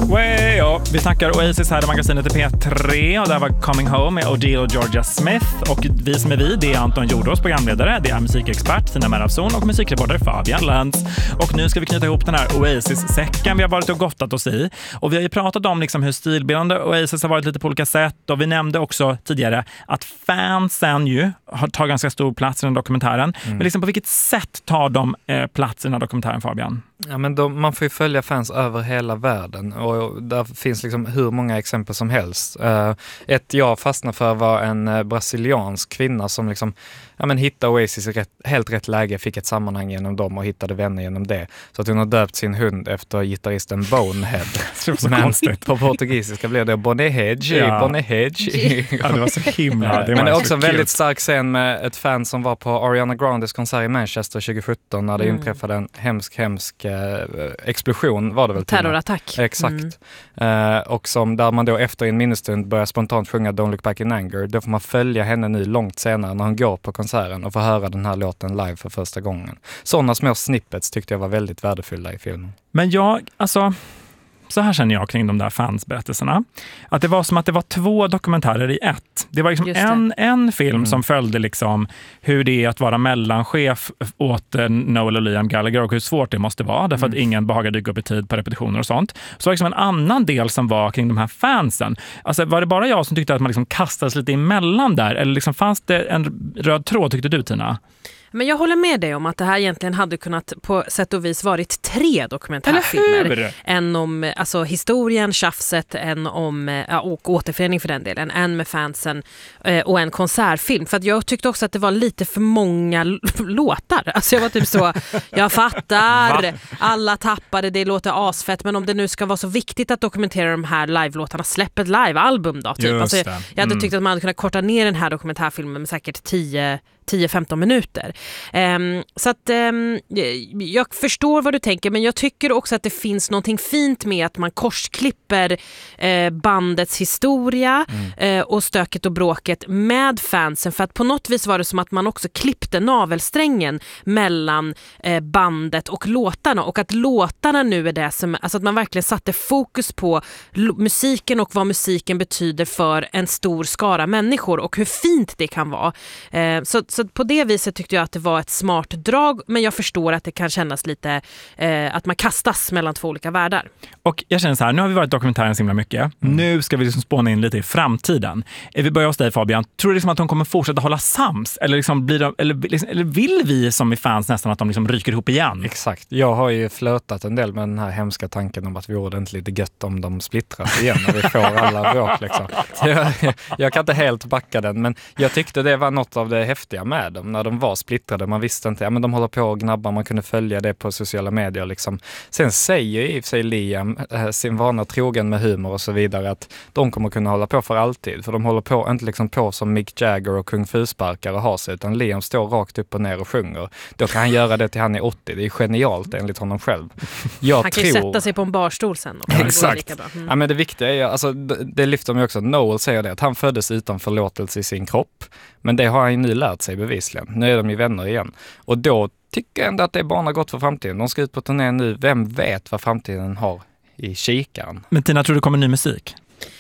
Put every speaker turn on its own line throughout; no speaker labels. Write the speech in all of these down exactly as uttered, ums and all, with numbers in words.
Way, ja. Vi snackar Oasis här i magasinet i P tre och där var Coming Home med Odile och Georgia Smith. Och vi som är vi, det är Anton Jordås, programledare, det är musikexpert Tina Merafson och musikreporter Fabian Lantz. Och nu ska vi knyta ihop den här Oasis-säcken vi har varit och gottat oss i. Och vi har ju pratat om liksom hur stilbildande Oasis har varit lite på olika sätt. Och vi nämnde också tidigare att fansen ju tar ganska stor plats i den dokumentären. Mm. Men liksom på vilket sätt tar de eh, plats i den här dokumentären, Fabian?
Ja, men de, man får ju följa fans över hela världen och där finns liksom hur många exempel som helst. Uh, ett jag fastnade för var en uh, brasiliansk kvinna som liksom, ja, men hittade Oasis i rätt, helt rätt läge, fick ett sammanhang genom dem och hittade vänner genom det. Så att hon har döpt sin hund efter gitarristen Bonehead.
Så
men
konstigt.
På portugisiska blir det Bonehead, ja. Bonehead.
Ja, det var så himla. Det
men det är
var
också en
cute.
väldigt stark scen med ett fan som var på Ariana Grandes konsert i Manchester tjugo sjutton när det mm. inträffade en hemsk, hemsk explosion var det väl?
Terrorattack.
Exakt. Mm. Uh, och som där man då efter en minnesstund börjar spontant sjunga Don't Look Back in Anger. Då får man följa henne nu långt senare när hon går på konserten och får höra den här låten live för första gången. Sådana små snippets tyckte jag var väldigt värdefulla i filmen.
Men jag, alltså... Så här känner jag kring de där fansberättelserna. Att det var som att det var två dokumentärer i ett. Det var liksom
det.
en, en film
mm. som
följde liksom hur det är att vara mellanchef åt Noel och Liam Gallagher och hur svårt det måste vara. Därför mm. att ingen behagar dyka upp i tid på repetitioner och sånt. Så var det liksom en annan del som var kring de här fansen. Alltså var det bara jag som tyckte att man liksom kastades lite emellan där? Eller liksom fanns det en röd tråd, tyckte du, Tina?
Men jag håller med dig om att det här egentligen hade kunnat på sätt och vis varit tre dokumentärfilmer. En om alltså, historien, tjafset, en om ja, och återförening för den delen. En med fansen eh, och en konsertfilm. För att jag tyckte också att det var lite för många l- låtar. Alltså jag var typ så, jag fattar, alla tappade, det låter asfett. Men om det nu ska vara så viktigt att dokumentera de här live-låtarna, släpp ett live-album då. Typ. Alltså, jag hade mm. tyckt att man hade kunnat korta ner den här dokumentärfilmen med säkert tio till femton minuter. Um, så att um, jag förstår vad du tänker, men jag tycker också att det finns någonting fint med att man korsklipper uh, bandets historia mm. uh, och stöket och bråket med fansen, för att på något vis var det som att man också klippte navelsträngen mellan uh, bandet och låtarna, och att låtarna nu är det som, alltså att man verkligen satte fokus på l- musiken och vad musiken betyder för en stor skara människor och hur fint det kan vara. Uh, så Så på det viset tyckte jag att det var ett smart drag, men jag förstår att det kan kännas lite eh, att man kastas mellan två olika världar.
Och jag känner så här, nu har vi varit dokumentären så himla mycket. Mm. Nu ska vi liksom spåna in lite i framtiden. Vi börjar hos dig, Fabian. Tror du liksom att de kommer fortsätta hålla sams? Eller, liksom blir de, eller, liksom, eller vill vi som är fans nästan att de liksom ryker ihop igen?
Exakt. Jag har ju flötat en del med den här hemska tanken om att vi vore inte lite gött om de splittras igen och vi får alla bråk. Liksom. Jag, jag kan inte helt backa den, men jag tyckte det var något av det häftiga med dem när de var splittrade. Man visste inte, ja men de håller på och gnabbar, man kunde följa det på sociala medier liksom. Sen säger i och för sig Liam äh, sin vana trogen med humor och så vidare att de kommer kunna hålla på för alltid, för de håller på, inte liksom på som Mick Jagger och Kung Fu-sparkar och har sig, utan Liam står rakt upp och ner och sjunger. Då kan han göra det till han är åttio. Det är genialt enligt honom själv. Jag
han kan
tror...
ju sätta sig på en barstol sen. Och
exakt.
Lika bra. Mm.
Ja, men det viktiga är, alltså, det, det lyfter mig också. Noel säger det, att han föddes utan förlåtelse i sin kropp. Men det har han ju nu lärt sig bevisligen. Nu är de ju vänner igen. Och då tycker jag ändå att det är bara gott för framtiden. De ska ut på turné nu. Vem vet vad framtiden har i kikaren?
Men Tina, tror du det kommer ny musik?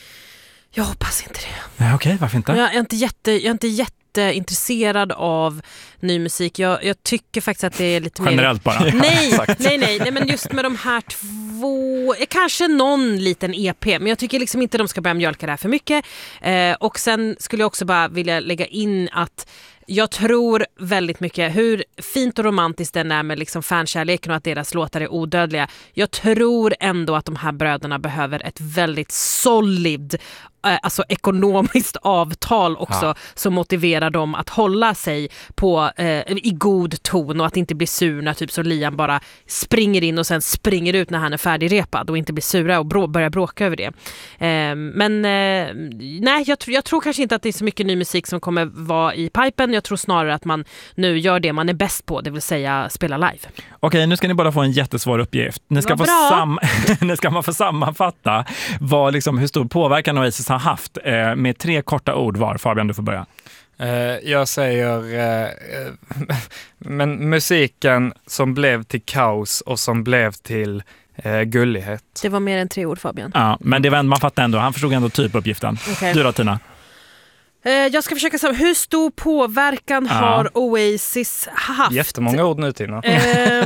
Jag hoppas inte det.
Ja, okej, varför inte?
Jag är inte jätte, jag är inte jätteintresserad av ny musik. Jag, jag tycker faktiskt att det är lite
generellt
mer...
bara.
Nej, nej, nej, nej, men just med de här två... Kanske någon liten E P, men jag tycker liksom inte de ska börja mjölka det här för mycket. Eh, och sen skulle jag också bara vilja lägga in att jag tror väldigt mycket hur fint och romantiskt den är med liksom fankärleken och att deras låtar är odödliga. Jag tror ändå att de här bröderna behöver ett väldigt solid, alltså ekonomiskt avtal också, ja, som motiverar dem att hålla sig på eh, i god ton och att inte bli surna, typ så Liam bara springer in och sen springer ut när han är färdigrepad och inte blir sura och brå- börjar bråka över det. Eh, men eh, nej, jag, tr- jag tror kanske inte att det är så mycket ny musik som kommer vara i pipen. Jag tror snarare att man nu gör det man är bäst på, det vill säga spela live.
Okej, nu ska ni bara få en jättesvår uppgift. Ni ska, få, sam- ni ska man få sammanfatta vad, liksom, hur stor påverkan Oasis har haft eh, med tre korta ord var. Fabian, du får börja.
Uh, jag säger uh, men musiken som blev till kaos och som blev till Eh, gullighet.
Det var mer än tre ord, Fabian.
Ja, men det var, man fattar ändå. Han förstod ändå typ uppgiften.
Okay.
Du då, Tina?
Eh, jag ska försöka säga, hur stor påverkan ja. har Oasis haft?
Jättemånga ord nu, Tina.
Eh,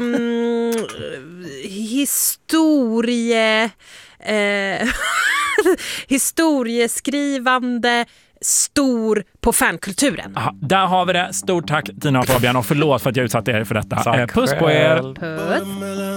historie... Eh, historieskrivande... stor på fankulturen.
Aha, där har vi det. Stort tack Tina och Fabian och förlåt för att jag utsatte er för detta. Eh, puss på er.
Puss.